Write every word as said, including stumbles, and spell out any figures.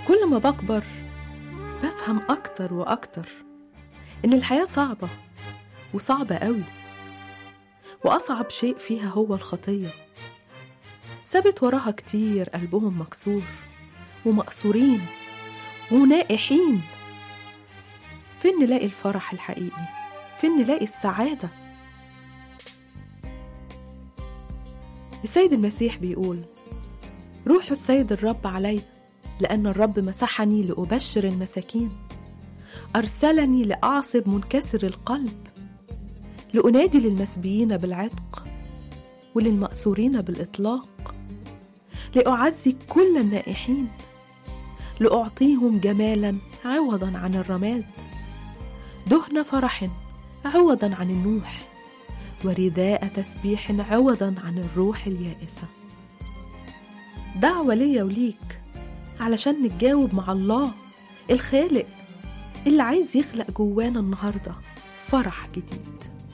كل ما بكبر بفهم أكتر وأكتر إن الحياة صعبة وصعبة قوي، وأصعب شيء فيها هو الخطية. سابت وراها كتير قلبهم مكسور ومقصورين ونائحين. فين نلاقي الفرح الحقيقي؟ فين نلاقي السعادة؟ السيد المسيح بيقول: روح السيد الرب علي، لأن الرب مسحني لأبشر المساكين، أرسلني لأعصب منكسر القلب، لأنادي للمسبيين بالعتق وللمأسورين بالإطلاق، لأعزي كل النائحين، لأعطيهم جمالا عوضا عن الرماد، دهن فرح عوضا عن النوح، ورداء تسبيح عوضا عن الروح اليائسة. دعوة ليا وليك علشان نتجاوب مع الله الخالق اللي عايز يخلق جوانا النهاردة فرح جديد.